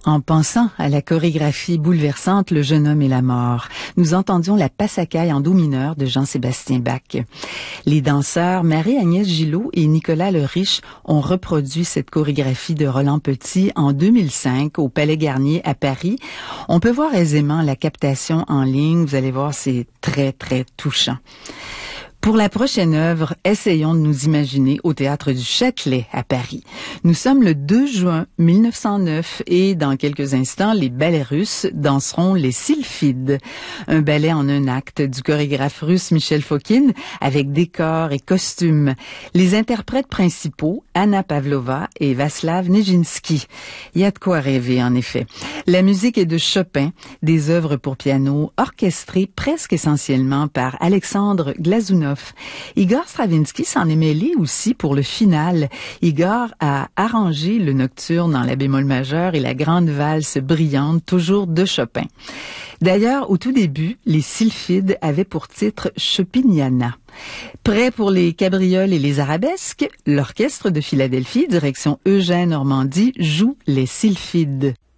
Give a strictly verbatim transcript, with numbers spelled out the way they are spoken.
En pensant à la chorégraphie bouleversante Le jeune homme et la mort, nous entendions la Passacaille en do mineur de Jean-Sébastien Bach. Les danseurs Marie-Agnès Gillot et Nicolas Le Riche ont reproduit cette chorégraphie de Roland Petit en deux mille cinq au Palais Garnier à Paris. On peut voir aisément la captation en ligne. Vous allez voir, c'est très, très touchant. Pour la prochaine œuvre, essayons de nous imaginer au Théâtre du Châtelet à Paris. Nous sommes le deux juin mille neuf cent neuf et dans quelques instants, les ballets russes danseront les Sylphides, un ballet en un acte du chorégraphe russe Michel Fokin avec décors et costumes. Les interprètes principaux, Anna Pavlova et Vaslav Nijinsky. Il y a de quoi rêver en effet. La musique est de Chopin, des œuvres pour piano orchestrées presque essentiellement par Alexandre Glazunov. Igor Stravinsky s'en est mêlé aussi pour le final. Igor a arrangé le nocturne en la bémol majeur et la grande valse brillante, toujours de Chopin. D'ailleurs, au tout début, les Sylphides avaient pour titre Chopiniana. Prêt pour les cabrioles et les arabesques, l'orchestre de Philadelphie, direction Eugène Normandie, joue les Sylphides.